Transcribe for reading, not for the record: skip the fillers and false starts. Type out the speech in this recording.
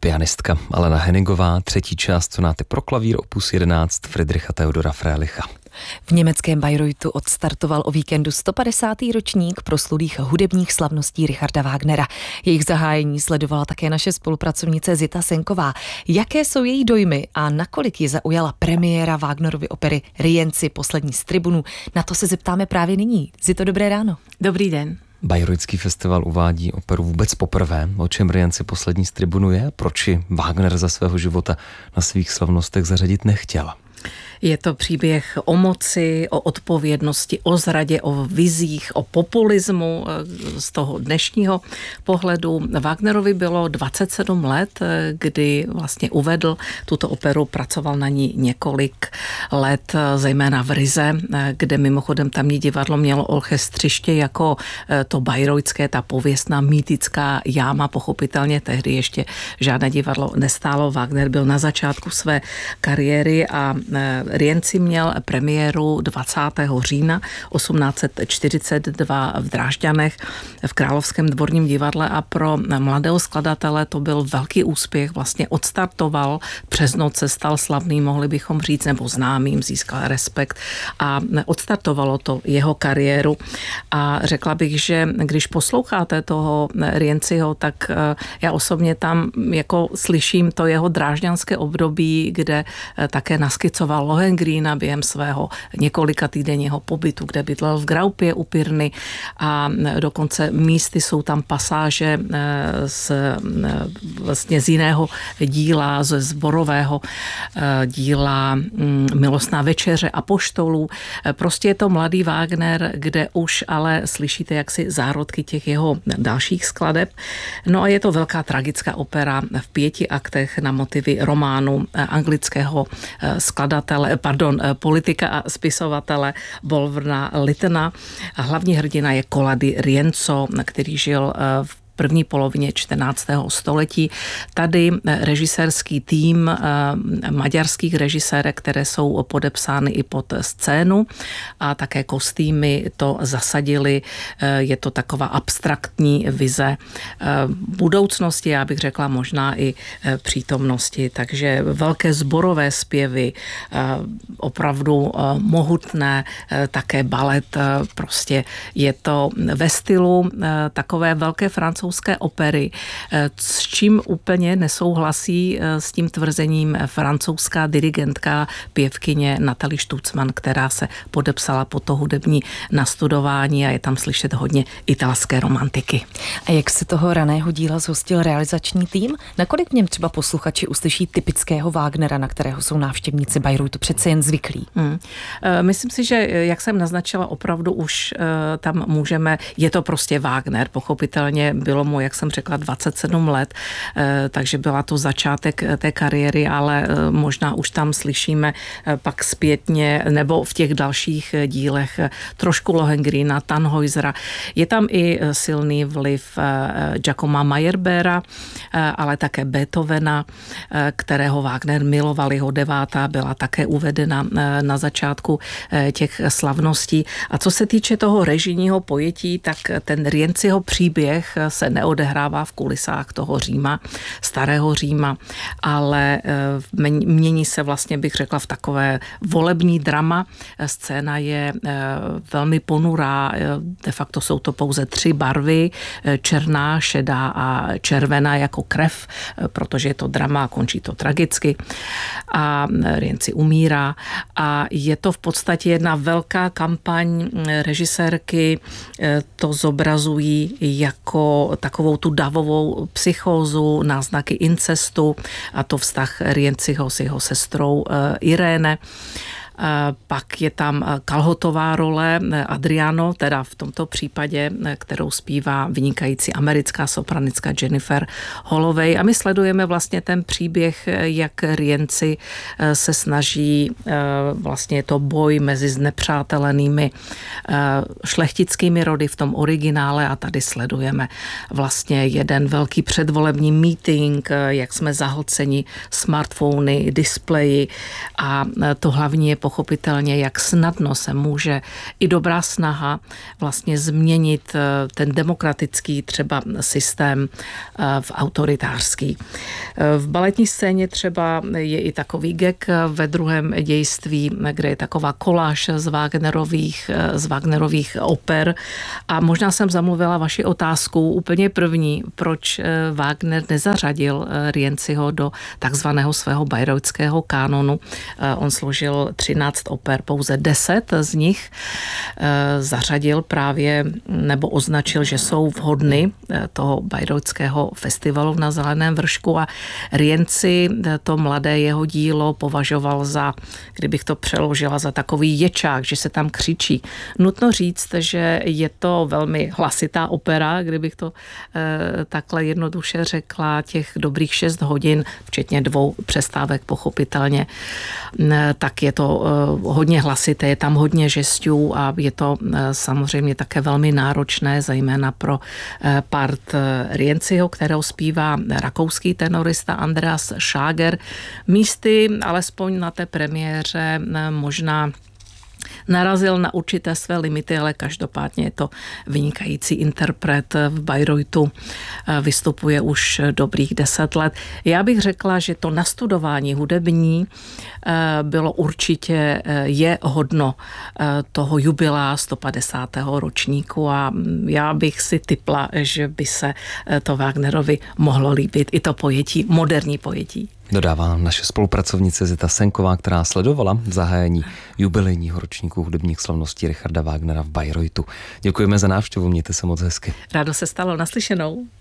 pianistka Alena Hennigová, třetí část sonáty pro klavír opus 11 Friedricha Theodora Frélicha. V německém Bayreuthu odstartoval o víkendu 150. ročník proslulých hudebních slavností Richarda Wagnera. Jejich zahájení sledovala také naše spolupracovnice Zita Senková. Jaké jsou její dojmy a nakolik ji zaujala premiéra Wagnerovy opery Rienzi, poslední z tribunů? Na to se zeptáme právě nyní. Zito, dobré ráno. Dobrý den. Bayreutský festival uvádí operu vůbec poprvé. O čem Rienzi, poslední z tribunů je? Proč ji Wagner za svého života na svých slavnostech zařadit nechtěl? Je to příběh o moci, o odpovědnosti, o zradě, o vizích, o populismu z toho dnešního pohledu. Wagnerovi bylo 27 let, kdy vlastně uvedl tuto operu, pracoval na ní několik let, zejména v Rize, kde mimochodem tamní divadlo mělo orchestřiště jako to bayreuthské, ta pověstná mýtická jáma, pochopitelně tehdy ještě žádné divadlo nestálo. Wagner byl na začátku své kariéry a Rienzi měl premiéru 20. října 1842 v Drážďanech v Královském dvorním divadle a pro mladého skladatele to byl velký úspěch, vlastně odstartoval, přes noc se stal slavným, mohli bychom říct, nebo známým, získal respekt a odstartovalo to jeho kariéru. A řekla bych, že když posloucháte toho Rienziho, tak já osobně tam jako slyším to jeho drážďanské období, kde také naskicoval Lohengrína během svého několika týdenního pobytu, kde bydlel v Graupě u Pirny a dokonce místy jsou tam pasáže vlastně z jiného díla, ze sborového díla Milostná večeře apoštolů. Prostě je to mladý Wagner, kde už ale slyšíte jaksi zárodky těch jeho dalších skladeb. No a je to velká tragická opera v 5 aktech na motivy románu anglického politika a spisovatele Wolverna Lyttona. Hlavní hrdina je Coladi Rienzo, který žil v první polovině 14. století. Tady režisérský tým maďarských režisérek, které jsou podepsány i pod scénu a také kostýmy to zasadili. Je to taková abstraktní vize budoucnosti, já bych řekla možná i přítomnosti. Takže velké sborové zpěvy, opravdu mohutné, také balet. Prostě je to ve stylu takové velké francouzské opery, s čím úplně nesouhlasí s tím tvrzením francouzská dirigentka, pěvkyně Natalie Stutzmann, která se podepsala pod to hudební nastudování a je tam slyšet hodně italské romantiky. A jak se toho raného díla zhostil realizační tým? Nakolik v něm třeba posluchači uslyší typického Wagnera, na kterého jsou návštěvníci Bayreuthu přece jen zvyklí? Myslím si, že jak jsem naznačila, opravdu už tam můžeme, je to prostě Wagner, pochopitelně bylo mu, jak jsem řekla, 27 let, takže byla to začátek té kariéry, ale možná už tam slyšíme pak zpětně, nebo v těch dalších dílech trošku Lohengrína, Tannhäusera. Je tam i silný vliv Giacoma Meyerbeera, ale také Beethovena, kterého Wagner miloval, jeho 9. byla také uvedena na začátku těch slavností. A co se týče toho režijního pojetí, tak ten Rienziho příběh se neodehrává v kulisách toho Říma, starého Říma, ale mění se vlastně, bych řekla, v takové volební drama. Scéna je velmi ponurá, de facto jsou to pouze 3 barvy, černá, šedá a červená jako krev, protože je to drama a končí to tragicky. A Rienzi umírá a je to v podstatě jedna velká kampaň režisérky, to zobrazují jako takovou tu davovou psychózu, náznaky incestu a to vztah Rienziho s jeho sestrou Iréne. Pak je tam kalhotová role Adriano, teda v tomto případě, kterou zpívá vynikající americká sopranická Jennifer Holloway. A my sledujeme vlastně ten příběh, jak Rienzi se snaží, vlastně je to boj mezi znepřátelenými šlechtickými rody v tom originále a tady sledujeme vlastně jeden velký předvolební meeting, jak jsme zahlceni smartfony, displeji a to hlavní je pochopitelně, jak snadno se může i dobrá snaha vlastně změnit ten demokratický třeba systém v autoritářský. V baletní scéně třeba je i takový gag ve druhém dějství, kde je taková koláž z Wagnerových oper a možná jsem zamluvila vaši otázku úplně první, proč Wagner nezařadil Rienziho do takzvaného svého bayreuthského kánonu. On složil 13 oper, pouze 10 z nich zařadil právě nebo označil, že jsou vhodny toho bayreutského festivalu na Zeleném vršku a Rienzi to mladé jeho dílo považoval za, kdybych to přeložila, za takový ječák, že se tam křičí. Nutno říct, že je to velmi hlasitá opera, kdybych to takhle jednoduše řekla, těch dobrých 6 hodin, včetně 2 přestávek pochopitelně, tak je to hodně hlasité, je tam hodně žestů a je to samozřejmě také velmi náročné, zejména pro part Rienziho, kterého zpívá rakouský tenorista Andreas Schager. Místy, alespoň na té premiéře, možná narazil na určité své limity, ale každopádně je to vynikající interpret v Bayreuthu, vystupuje už dobrých 10 let. Já bych řekla, že to nastudování hudební bylo určitě, je hodno toho jubilea 150. ročníku a já bych si tipla, že by se to Wagnerovi mohlo líbit i to pojetí, moderní pojetí. Dodává naše spolupracovnice Zita Senková, která sledovala zahájení jubilejního ročníku hudebních slavností Richarda Wagnera v Bayreuthu. Děkujeme za návštěvu, mějte se moc hezky. Rádo se stalo, naslyšenou.